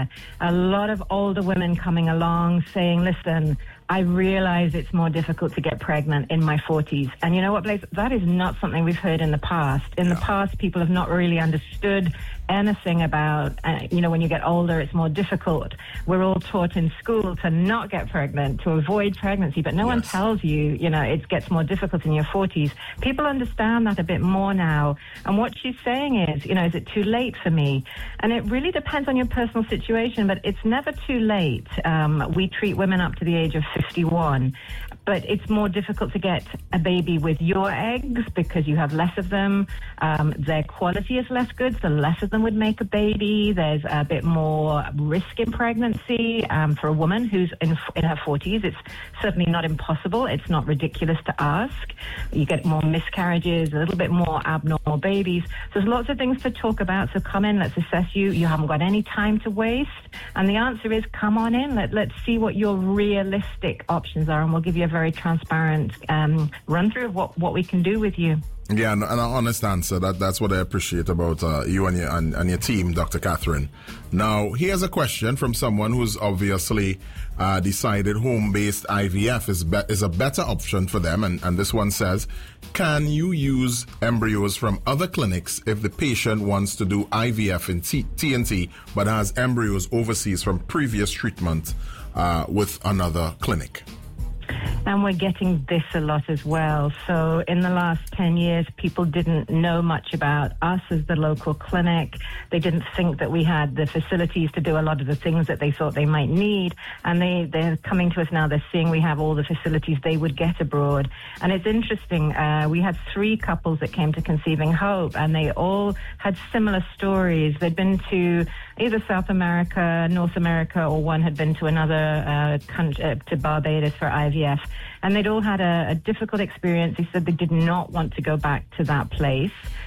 there. A lot of older women coming along saying, listen, I realize it's more difficult to get pregnant in my 40s. And you know what, Blaze? That is not something we've heard in the past. In the past, people have not really understood anything about, when you get older, it's more difficult. We're all taught in school to not get pregnant, to avoid pregnancy, but no one tells you, it gets more difficult in your 40s. People understand that a bit more now. And what she's saying is, is it too late for me? And it really depends on your personal situation, but it's never too late. We treat women up to the age of 51. But it's more difficult to get a baby with your eggs because you have less of them. Their quality is less good, so less of them would make a baby. There's a bit more risk in pregnancy for a woman who's in her 40s. It's certainly not impossible. It's not ridiculous to ask. You get more miscarriages, a little bit more abnormal babies. So there's lots of things to talk about. So come in, let's assess you. You haven't got any time to waste. And the answer is come on in. Let's see what your realistic options are, and we'll give you a very transparent run through of what we can do with you. Yeah, and an honest answer. That's what I appreciate about you and your team, Dr. Catherine. Now, here's a question from someone who's obviously decided home-based IVF is a better option for them. And this one says, can you use embryos from other clinics if the patient wants to do IVF in TNT but has embryos overseas from previous treatment with another clinic? And we're getting this a lot as well. So in the last 10 years, people didn't know much about us as the local clinic. They didn't think that we had the facilities to do a lot of the things that they thought they might need. And they're coming to us now. They're seeing we have all the facilities they would get abroad. And it's interesting. We had 3 couples that came to Conceiving Hope, and they all had similar stories. They'd been to either South America, North America, or one had been to another country, to Barbados for IVF. And they'd all had a difficult experience. They said they did not want to go back to that place.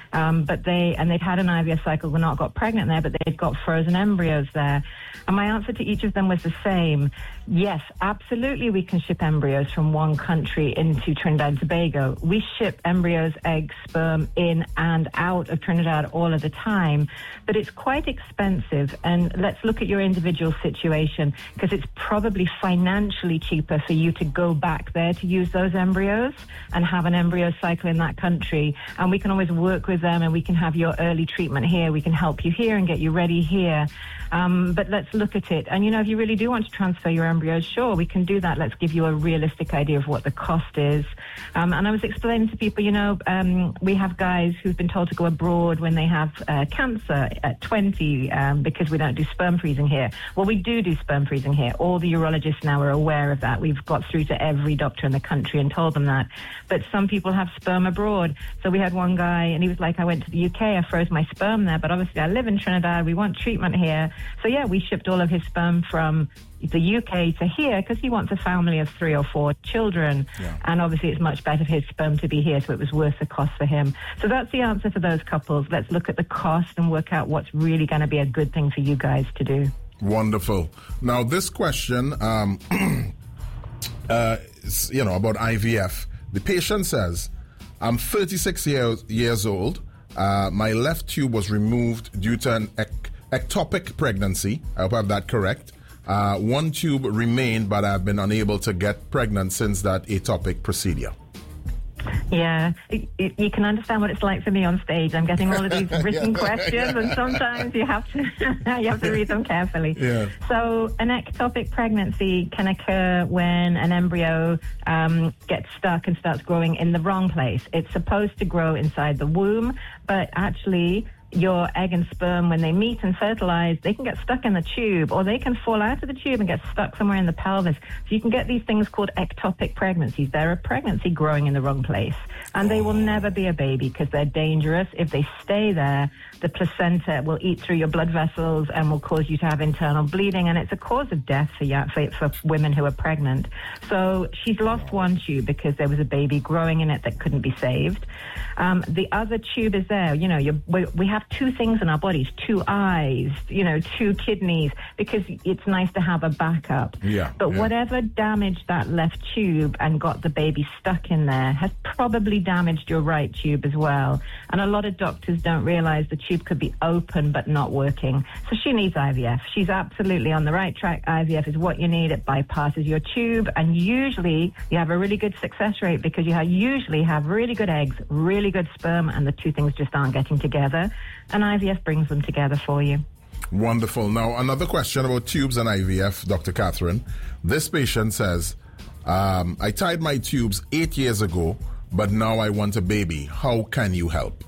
But they'd had an IVF cycle, were not got pregnant there, but they'd got frozen embryos there. And my answer to each of them was the same. Yes, absolutely, we can ship embryos from one country into Trinidad and Tobago. We ship embryos, eggs, sperm in and out of Trinidad all of the time. But it's quite expensive. And let's look at your individual situation, because it's probably financially cheaper for you to go back there to use those embryos and have an embryo cycle in that country. And we can always work with them, and we can have your early treatment here. We can help you here and get you ready here. But let's look at it. And, if you really do want to transfer your embryos, sure, we can do that. Let's give you a realistic idea of what the cost is. And I was explaining to people, we have guys who've been told to go abroad when they have cancer at 20 because we don't do sperm freezing here. Well, we do sperm freezing here. All the urologists now are aware of that. We've got through to every doctor in the country and told them that. But some people have sperm abroad. So we had one guy, and he was like, I went to the UK, I froze my sperm there, but obviously I live in Trinidad, we want treatment here. So yeah, we shipped all of his sperm from the UK to here because he wants a family of 3 or 4 children. Yeah. And obviously it's much better for his sperm to be here, so it was worth the cost for him. So that's the answer for those couples. Let's look at the cost and work out what's really going to be a good thing for you guys to do. Wonderful. Now, this question, about IVF. The patient says, I'm 36 years old. My left tube was removed due to an ectopic pregnancy. I hope I have that correct. One tube remained, but I've been unable to get pregnant since that atopic procedure. Yeah, you can understand what it's like for me on stage. I'm getting all of these written questions, and sometimes you have to read them carefully. Yeah. So an ectopic pregnancy can occur when an embryo gets stuck and starts growing in the wrong place. It's supposed to grow inside the womb, but actually your egg and sperm, when they meet and fertilize, they can get stuck in the tube, or they can fall out of the tube and get stuck somewhere in the pelvis. So you can get these things called ectopic pregnancies. They're a pregnancy growing in the wrong place, and they will never be a baby because they're dangerous. If they stay there, the placenta will eat through your blood vessels and will cause you to have internal bleeding, and it's a cause of death for women who are pregnant. So she's lost one tube because there was a baby growing in it that couldn't be saved. The other tube is there. We have two things in our bodies, two eyes, two kidneys, because it's nice to have a backup. But whatever damaged that left tube and got the baby stuck in there has probably damaged your right tube as well. And a lot of doctors don't realize the tube could be open but not working. So she needs IVF. She's absolutely on the right track. IVF is what you need. It bypasses your tube, and usually you have a really good success rate because you usually have really good eggs, really good sperm, and the two things just aren't getting together. And IVF brings them together for you. Wonderful. Now, another question about tubes and IVF, Dr. Catherine. This patient says, I tied my tubes 8 years ago, but now I want a baby. How can you help?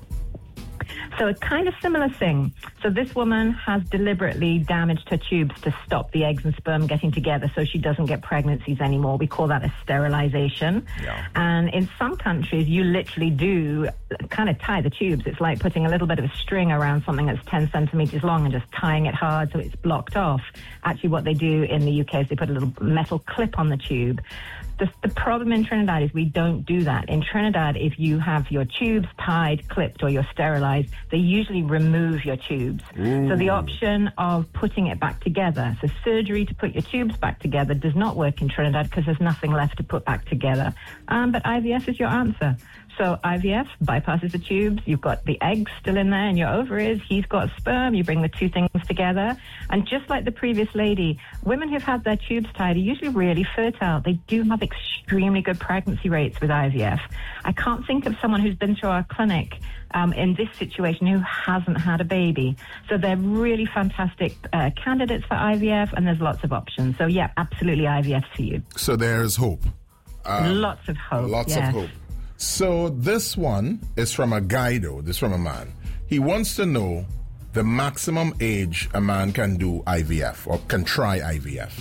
So a kind of similar thing. So this woman has deliberately damaged her tubes to stop the eggs and sperm getting together so she doesn't get pregnancies anymore. We call that a sterilization. And in some countries, you literally do kind of tie the tubes. It's like putting a little bit of a string around something that's 10 centimeters long and just tying it hard so it's blocked off. Actually, what they do in the UK is they put a little metal clip on the tube. The problem in Trinidad is we don't do that. In Trinidad, if you have your tubes tied, clipped, or you're sterilized, they usually remove your tubes. So the option of putting it back together, so surgery to put your tubes back together, does not work in Trinidad because there's nothing left to put back together. But IVF is your answer. So IVF bypasses the tubes. You've got the eggs still in there in your ovaries. He's got sperm. You bring the two things together. And just like the previous lady, women who've had their tubes tied are usually really fertile. They do have extremely good pregnancy rates with IVF. I can't think of someone who's been through our clinic in this situation who hasn't had a baby. So they're really fantastic candidates for IVF, and there's lots of options. So, yeah, absolutely IVF for you. So there's hope. Lots of hope. Lots of hope. So this one is from a guy, though. This is from a man. He wants to know the maximum age a man can do IVF or can try IVF.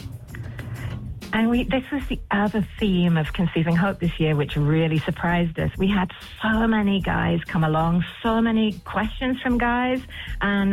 And this was the other theme of Conceiving Hope this year, which really surprised us. We had so many guys come along, so many questions from guys. And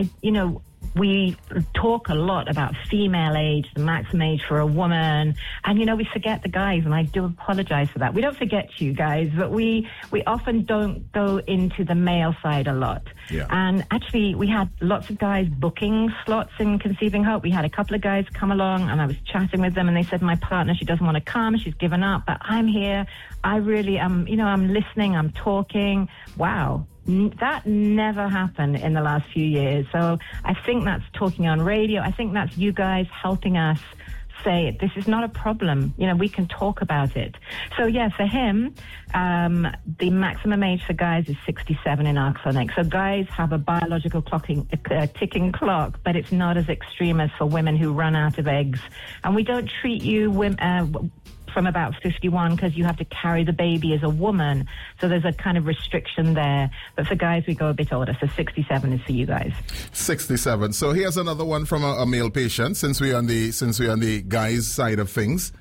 we talk a lot about female age, the maximum age for a woman. And, we forget the guys, and I do apologize for that. We don't forget you guys, but we often don't go into the male side a lot. And actually, we had lots of guys booking slots in Conceiving Hope. We had a couple of guys come along, and I was chatting with them, and they said, my partner, she doesn't want to come. She's given up, but I'm here. I really am, I'm listening, I'm talking. Wow. That never happened in the last few years. So I think that's talking on radio. I think that's you guys helping us say this is not a problem. We can talk about it. So, yeah, for him, the maximum age for guys is 67 in our clinic. So guys have a biological ticking clock, but it's not as extreme as for women who run out of eggs. And we don't treat you from about 51 because you have to carry the baby as a woman. So there's a kind of restriction there. But for guys, we go a bit older. So 67 is for you guys. 67. So here's another one from a male patient, since we're on the guys' side of things.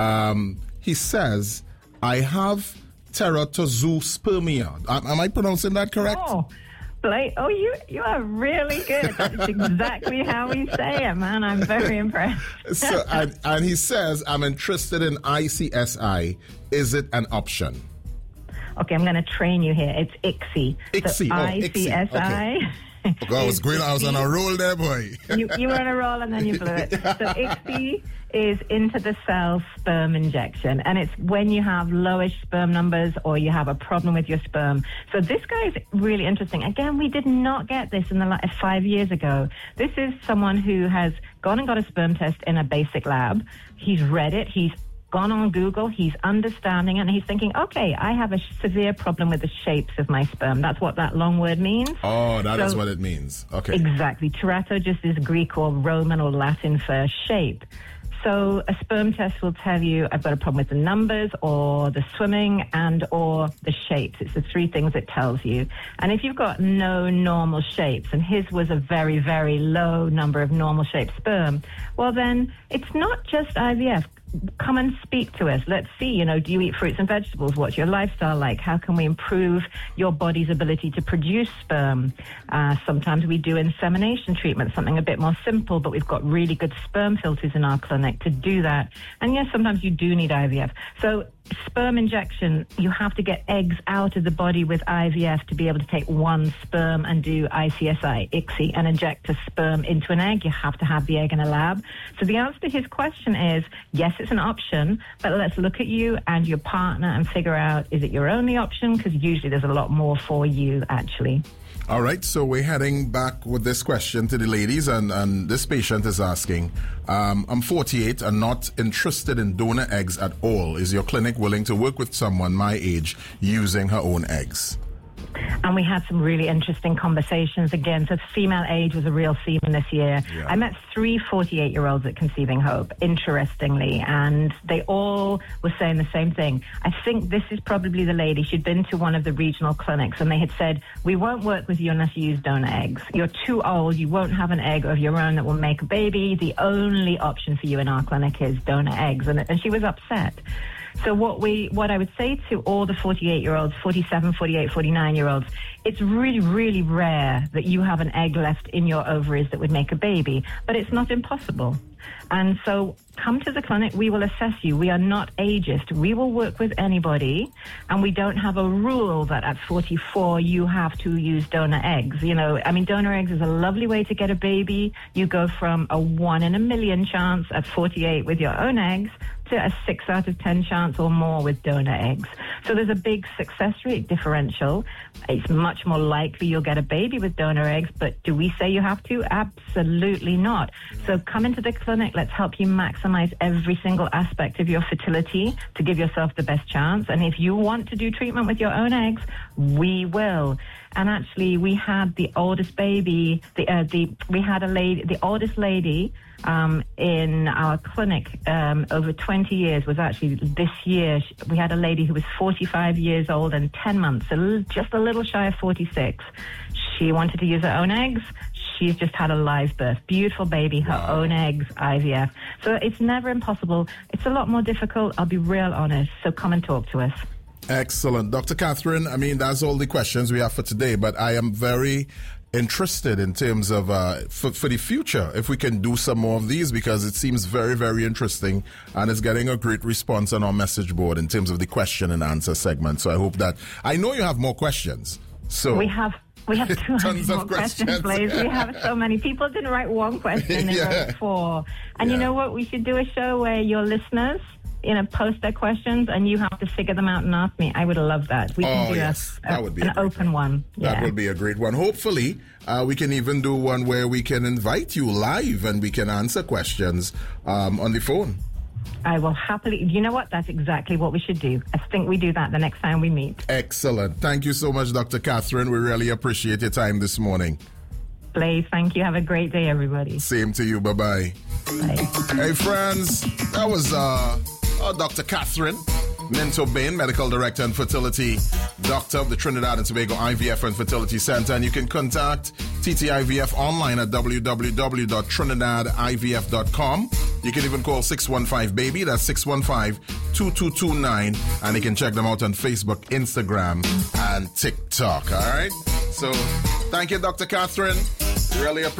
He says, I have teratozospermia. Am I pronouncing that correct? Oh. Blake, you are really good. That's exactly how we say it, man. I'm very impressed. So, and he says, I'm interested in ICSI. Is it an option? Okay, I'm going to train you here. It's ICSI. ICSI. So ICSI. Okay. I was on a roll there, boy. you were on a roll and then you blew it. So ICSI is into the cell sperm injection, and it's when you have lowish sperm numbers or you have a problem with your sperm. So this guy is really interesting. Again, we did not get this in 5 years ago. This is someone who has gone and got a sperm test in a basic lab. He's read it. He's gone on Google, he's understanding it, and he's thinking, okay, I have a severe problem with the shapes of my sperm. That's what that long word means. Oh, that is what it means. Okay. Exactly. Terato just is Greek or Roman or Latin for shape. So a sperm test will tell you I've got a problem with the numbers or the swimming and or the shapes. It's the three things it tells you. And if you've got no normal shapes, and his was a very, very low number of normal shaped sperm, well then it's not just IVF. Come and speak to us. Let's see, do you eat fruits and vegetables? What's your lifestyle like? How can we improve your body's ability to produce sperm? Sometimes we do insemination treatment, something a bit more simple, but we've got really good sperm filters in our clinic to do that. And yes, sometimes you do need IVF. So sperm injection, you have to get eggs out of the body with IVF to be able to take one sperm and do ICSI and inject a sperm into an egg. You have to have the egg in a lab. So the answer to his question is, yes, it's an option, but let's look at you and your partner and figure out, is it your only option? Because usually there's a lot more for you, actually. All right, so we're heading back with this question to the ladies, and this patient is asking, I'm 48 and not interested in donor eggs at all. Is your clinic willing to work with someone my age using her own eggs? And we had some really interesting conversations again. So female age was a real theme this year. Yeah. I met 3 48-year-olds at Conceiving Hope, interestingly, and they all were saying the same thing. I think this is probably the lady. She'd been to one of the regional clinics, and they had said, we won't work with you unless you use donor eggs. You're too old. You won't have an egg of your own that will make a baby. The only option for you in our clinic is donor eggs. And she was upset. So what I would say to all the 48-year-olds, 47, 48, 49-year-olds, it's really, really rare that you have an egg left in your ovaries that would make a baby, but it's not impossible. And so come to the clinic, we will assess you. We are not ageist. We will work with anybody, and we don't have a rule that at 44 you have to use donor eggs. You know, I mean, donor eggs is a lovely way to get a baby. You go from a 1 in a million chance at 48 with your own eggs to a 6 out of 10 chance or more with donor eggs. So there's a big success rate differential. It's much more likely you'll get a baby with donor eggs, but do we say you have to? Absolutely not. So come into the clinic. Let's help you maximize every single aspect of your fertility to give yourself the best chance. And if you want to do treatment with your own eggs, we will. And actually, we had the oldest baby. We had the oldest lady in our clinic over 20 years was actually this year. We had a lady who was 45 years old and 10 months, just a little shy of 46. She wanted to use her own eggs. She's just had a live birth. Beautiful baby, her own eggs, IVF. So it's never impossible. It's a lot more difficult. I'll be real honest. So come and talk to us. Excellent. Dr. Catherine, I mean, that's all the questions we have for today, but I am very interested in terms of for the future, if we can do some more of these, because it seems very, very interesting, and it's getting a great response on our message board in terms of the question and answer segment. So I hope that, I know you have more questions. So we have 200 more questions, Blaze. We have so many. People didn't write one question, they wrote 4. And you know what? We should do a show where your listeners, post their questions and you have to figure them out and ask me. I would love that. We can do that would be an open one. That would be a great one. Hopefully, we can even do one where we can invite you live and we can answer questions on the phone. I will happily. You know what? That's exactly what we should do. I think we do that the next time we meet. Excellent. Thank you so much, Dr. Catherine. We really appreciate your time this morning. Blaze, thank you. Have a great day, everybody. Same to you. Bye-bye. Bye. Hey, friends. That was Dr. Catherine Minto-Bain, Medical Director and Fertility Doctor of the Trinidad and Tobago IVF and Fertility Center. And you can contact TTIVF online at www.trinidadivf.com. You can even call 615-BABY. That's 615-2229. And you can check them out on Facebook, Instagram, and TikTok. All right? So thank you, Dr. Catherine. Really appreciate